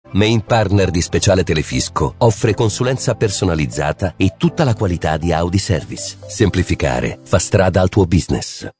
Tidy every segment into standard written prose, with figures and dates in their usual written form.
Main partner di Speciale Telefisco, offre consulenza personalizzata e tutta la qualità di Audi Service. Semplificare fa strada al tuo business.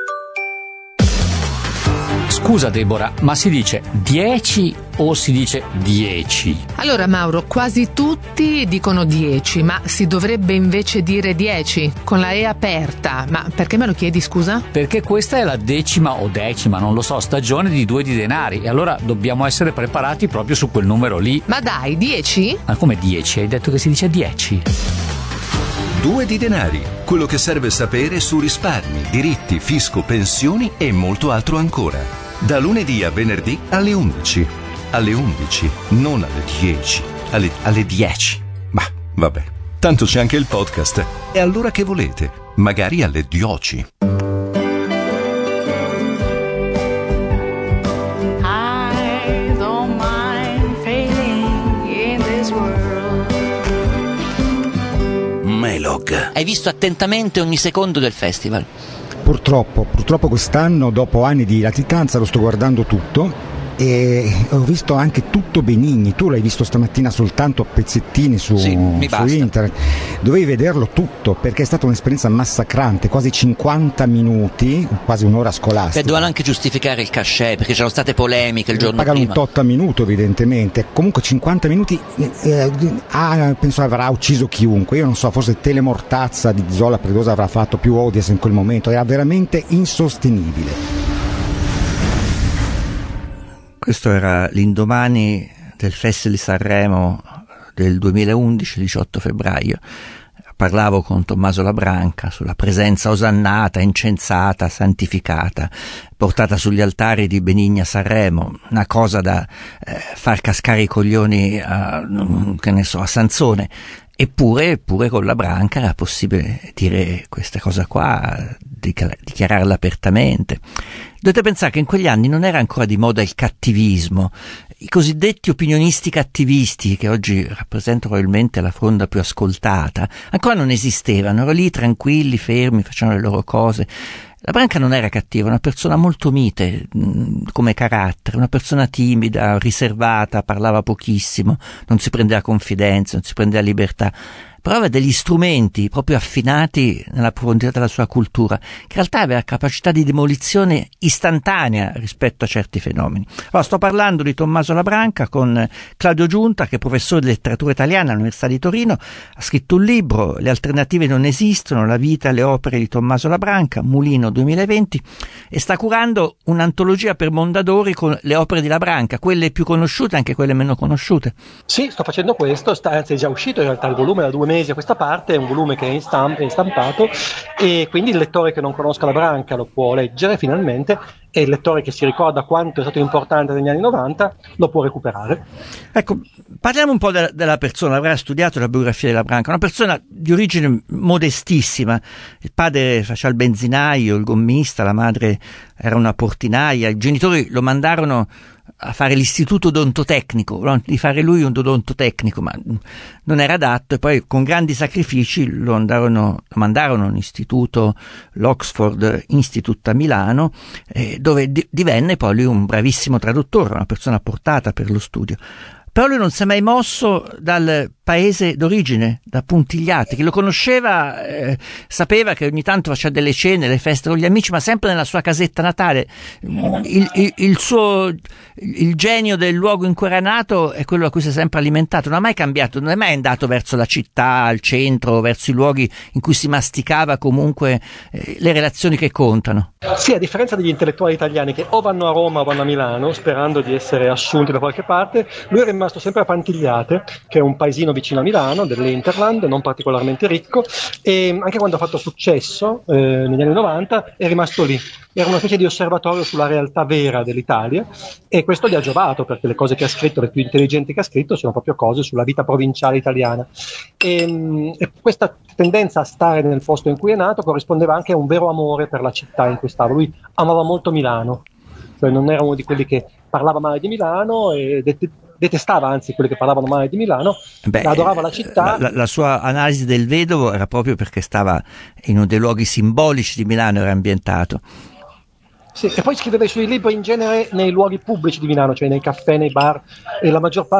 Scusa Deborah, ma si dice 10 o si dice 10? Allora Mauro, quasi tutti dicono 10, ma si dovrebbe invece dire 10, con la E aperta. Ma perché me lo chiedi, scusa? Perché questa è la 10ª o 10ª, non lo so, stagione di Due di Denari, e allora dobbiamo essere preparati proprio su quel numero lì. Ma dai, 10? Ma come 10? Hai detto che si dice 10? Due di Denari, quello che serve sapere su risparmi, diritti, fisco, pensioni e molto altro ancora. Da lunedì a venerdì alle 11. Alle 11, non alle 10. Alle 10. Ma vabbè, tanto c'è anche il podcast. E allora che volete? Magari alle 10. Melog. Hai visto attentamente ogni secondo del festival? Purtroppo quest'anno, dopo anni di latitanza, lo sto guardando tutto e ho visto anche tutto Benigni. Tu l'hai visto stamattina soltanto a pezzettini su internet. Dovevi vederlo tutto perché è stata un'esperienza massacrante, quasi 50 minuti, quasi un'ora scolastica. E dovevano anche giustificare il cachet perché c'erano state polemiche il giorno pagano prima. Un tot a minuto evidentemente. Comunque 50 minuti penso avrà ucciso chiunque. Io non so, forse Telemortazza di Zola Predosa avrà fatto più audience in quel momento. Era veramente insostenibile. Questo era l'indomani del Festival di Sanremo del 2011, 18 febbraio. Parlavo con Tommaso Labranca sulla presenza osannata, incensata, santificata, portata sugli altari di Benigni a Sanremo, una cosa da far cascare i coglioni a Sansone. Eppure con Labranca era possibile dire questa cosa qua, dichiararla apertamente. Dovete pensare che in quegli anni non era ancora di moda il cattivismo. I cosiddetti opinionisti cattivisti, che oggi rappresentano probabilmente la fronda più ascoltata, ancora non esistevano, erano lì tranquilli, fermi, facevano le loro cose. Labranca non era cattiva, una persona molto mite come carattere, una persona timida, riservata, parlava pochissimo, non si prendeva confidenza, non si prendeva libertà. Però aveva degli strumenti proprio affinati nella profondità della sua cultura, che in realtà aveva capacità di demolizione istantanea rispetto a certi fenomeni. Allora, sto parlando di Tommaso Labranca con Claudio Giunta, che è professore di letteratura italiana all'Università di Torino, ha scritto un libro, Le alternative non esistono, la vita e le opere di Tommaso Labranca, Mulino 2020, e sta curando un'antologia per Mondadori con le opere di Labranca, quelle più conosciute e anche quelle meno conosciute. Sì, sto facendo questo, anzi è già uscito in realtà il volume da 2 mesi a questa parte, è un volume che è in stampato e quindi il lettore che non conosca Labranca lo può leggere finalmente e il lettore che si ricorda quanto è stato importante negli anni 90 lo può recuperare. Ecco, parliamo un po' della persona. Avrà studiato la biografia di Labranca, una persona di origine modestissima. Il padre faceva il benzinaio, il gommista, la madre era una portinaia, i genitori lo mandarono a fare l'istituto odontotecnico, di fare lui un odontotecnico, ma non era adatto, e poi con grandi sacrifici lo mandarono all'istituto, l'Oxford Institute a Milano, dove divenne poi lui un bravissimo traduttore, una persona portata per lo studio. Però lui non si è mai mosso dal paese d'origine, da Puntigliate. Chi lo conosceva sapeva che ogni tanto faceva delle cene, le feste con gli amici, ma sempre nella sua casetta natale. Il genio del luogo in cui era nato è quello a cui si è sempre alimentato, non ha mai cambiato, non è mai andato verso la città, al centro, verso i luoghi in cui si masticava comunque le relazioni che contano. Sì, a differenza degli intellettuali italiani che o vanno a Roma o vanno a Milano sperando di essere assunti da qualche parte, lui è rimasto sempre a Pantigliate, che è un paesino vicino a Milano, dell'Interland, non particolarmente ricco, e anche quando ha fatto successo negli anni 90 è rimasto lì. Era una specie di osservatorio sulla realtà vera dell'Italia e questo gli ha giovato, perché le cose che ha scritto, le più intelligenti che ha scritto, sono proprio cose sulla vita provinciale italiana. E questa tendenza a stare nel posto in cui è nato corrispondeva anche a un vero amore per la città in cui stava. Lui amava molto Milano, cioè non era uno di quelli che parlava male di Milano e detestava anzi quelli che parlavano male di Milano. Adorava la città. La sua analisi del vedovo era proprio perché stava in uno dei luoghi simbolici di Milano, era ambientato. Sì, e poi scriveva i suoi libri in genere nei luoghi pubblici di Milano, cioè nei caffè, nei bar, e la maggior parte